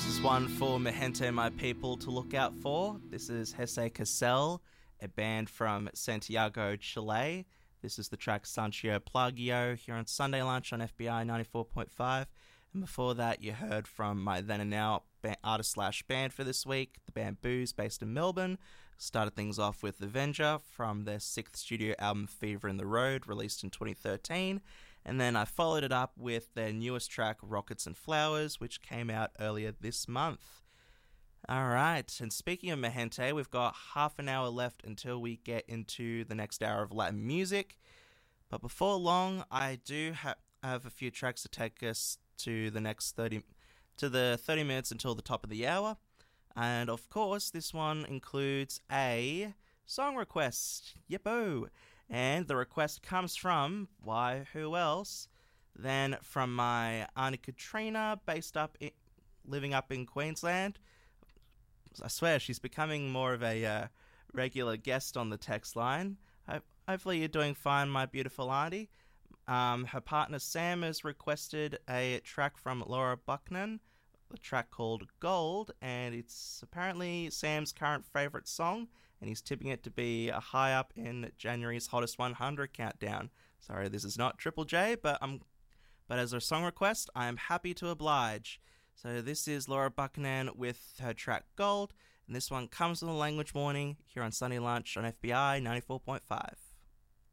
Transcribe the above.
is one for Mahente, my people, to look out for. This is Hesse Cassel, a band from Santiago, Chile. This is the track Sancho Plagio here on Sunday Lunch on FBI 94.5. And before that, you heard from my then and now artist/band for this week, the band Booze, based in Melbourne. Started things off with Avenger from their 6th studio album Fever in the Road, released in 2013. And then I followed it up with their newest track, Rockets and Flowers, which came out earlier this month. Alright, and speaking of Mahente, we've got half an hour left until we get into the next hour of Latin music. But before long, I do have a few tracks to take us to the next 30 minutes until the top of the hour. And of course, this one includes a song request. Yippo! And the request comes from, why, who else than from my Auntie Katrina, living up in Queensland. I swear, she's becoming more of a regular guest on the text line. Hopefully you're doing fine, my beautiful auntie. Her partner Sam has requested a track from Laura Bucknan, a track called Gold, and it's apparently Sam's current favourite song, and he's tipping it to be a high up in January's Hottest 100 countdown. Sorry, this is not Triple J, but as a song request, I am happy to oblige. So this is Laura Bucknan with her track Gold, and this one comes from the Language Morning here on Sunday Lunch on FBI 94.5.